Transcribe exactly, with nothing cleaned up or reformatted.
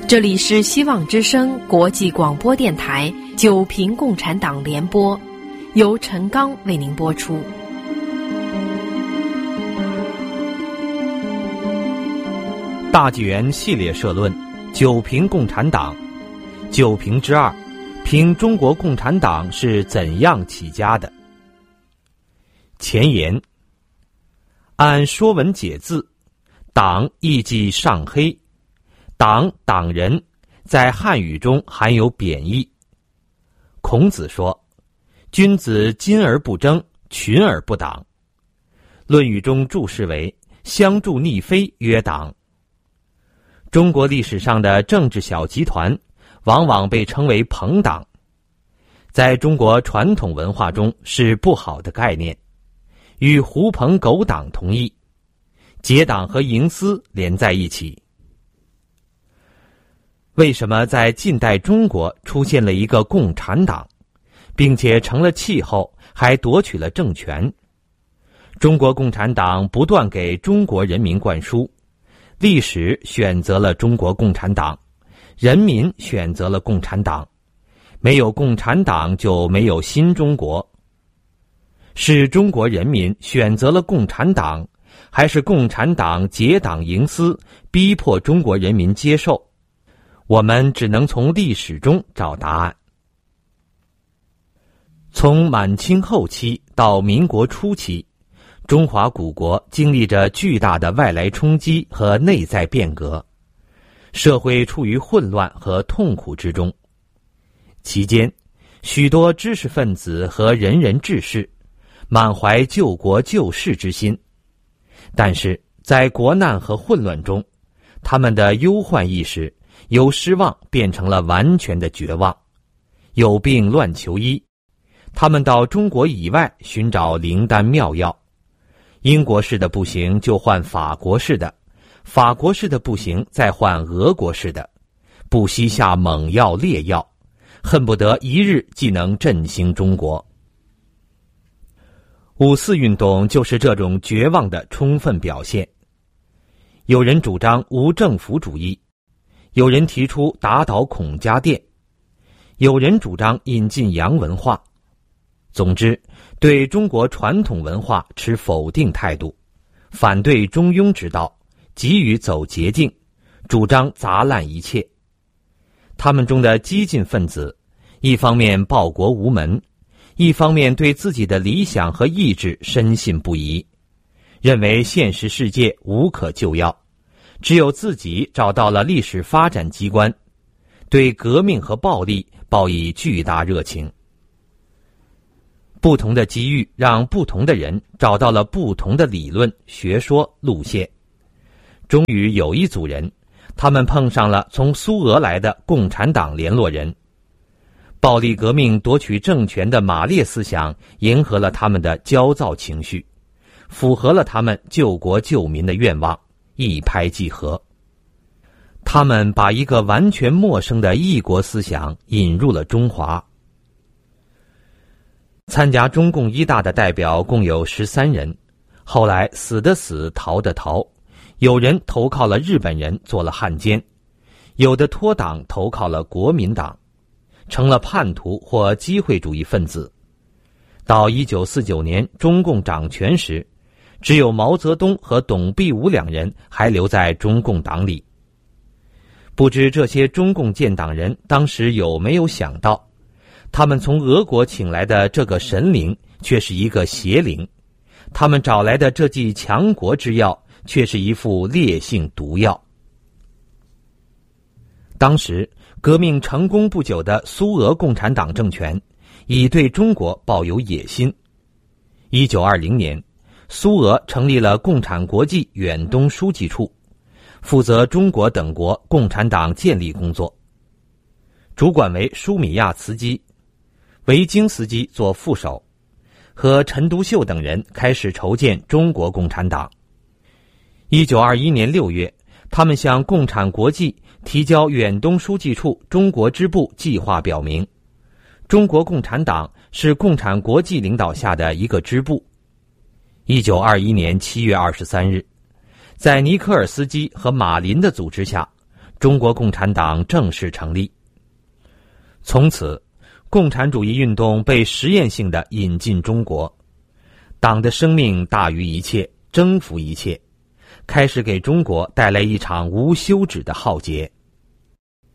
这里是希望之声国际广播电台九平共产党联播，由陈刚为您播出。 大纪元系列社论：九平共产党。九平之二，评中国共产党是怎样起家的。前言：按《说文解字》，党意即上黑。党、党人在汉语中含有贬义。孔子说：君子今而不争，群而不党。论语中注释为：相助逆非曰党。中国历史上的政治小集团往往被称为朋党，在中国传统文化中是不好的概念，与狐朋狗党同义，结党和营私连在一起。为什么在近代中国出现了一个共产党，并且成了气候，还夺取了政权？中国共产党不断给中国人民灌输，历史选择了中国共产党，人民选择了共产党，没有共产党就没有新中国。是中国人民选择了共产党，还是共产党结党营私，逼迫中国人民接受？我们只能从历史中找答案。从满清后期到民国初期，中华古国经历着巨大的外来冲击和内在变革，社会处于混乱和痛苦之中。期间，许多知识分子和仁人志士满怀救国救世之心，但是在国难和混乱中，他们的忧患意识由失望变成了完全的绝望，有病乱求医，他们到中国以外寻找灵丹妙药，英国式的不行就换法国式的，法国式的不行再换俄国式的，不惜下猛药烈药，恨不得一日即能振兴中国。五四运动就是这种绝望的充分表现。有人主张无政府主义，有人提出打倒孔家店，有人主张引进洋文化。总之，对中国传统文化持否定态度，反对中庸之道，急于走捷径，主张砸烂一切。他们中的激进分子，一方面报国无门，一方面对自己的理想和意志深信不疑，认为现实世界无可救药，只有自己找到了历史发展机关，对革命和暴力抱以巨大热情。不同的机遇让不同的人找到了不同的理论、学说、路线。终于有一组人，他们碰上了从苏俄来的共产党联络人。暴力革命夺取政权的马列思想迎合了他们的焦躁情绪，符合了他们救国救民的愿望，一拍即合。他们把一个完全陌生的异国思想引入了中华。参加中共一大的代表共有十三人，后来死的死，逃的逃，有人投靠了日本人做了汉奸，有的脱党投靠了国民党，成了叛徒或机会主义分子。到一九四九年中共掌权时，只有毛泽东和董必武两人还留在中共党里。不知这些中共建党人当时有没有想到，他们从俄国请来的这个神灵却是一个邪灵，他们找来的这剂强国之药却是一副烈性毒药。当时革命成功不久的苏俄共产党政权已对中国抱有野心。一九二零年，苏俄成立了共产国际远东书记处，负责中国等国共产党建立工作，主管为舒米亚茨基，维京斯基做副手，和陈独秀等人开始筹建中国共产党。一九二一年六月，他们向共产国际提交远东书记处中国支部计划，表明中国共产党是共产国际领导下的一个支部。一九二一年七月二十三日，在尼科尔斯基和马林的组织下， 中国共产党正式成立。从此，共产主义运动被实验性地引进中国，党的生命大于一切，征服一切，开始给中国带来一场无休止的浩劫。